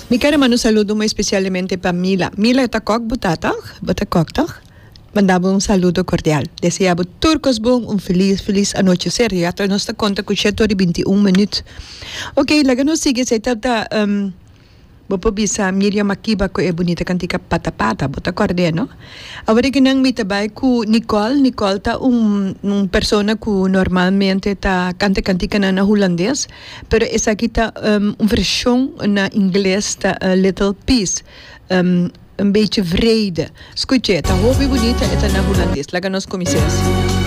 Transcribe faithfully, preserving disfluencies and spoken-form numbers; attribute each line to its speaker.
Speaker 1: Mi quero mandar um saludo muito especialmente para Mila. Mila está coc botata, bota coc, toch? Mandava um saludo cordial. Deseava turcos bom, um feliz, feliz anochecer. Já está nossa conta com sete vinte e um minutos. Ok, logo nós sigue se tata um Vou bisa Miriam Makiba ko é bonita cantica pata-pata, bota corda, no? Agora que não me trabalho com Nicole, Nicole tá um, um persona que normalmente tá canta cantica na, na holandês, pero essa aqui tá um, uma versão na inglês tá uh, Little Piece, um, um beetje vrede. Escute, tá roupa bonita, é tá na holandês, lá nós começamos.